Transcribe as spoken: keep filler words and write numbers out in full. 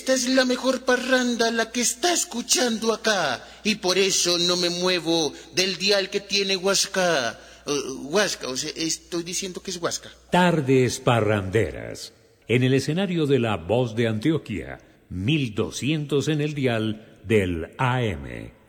esta es la mejor parranda la que está escuchando acá, y por eso no me muevo del dial que tiene Huasca. Uh, Huasca, o sea, estoy diciendo que es Huasca. Tardes parranderas, en el escenario de La Voz de Antioquia, mil doscientos en el dial del A M.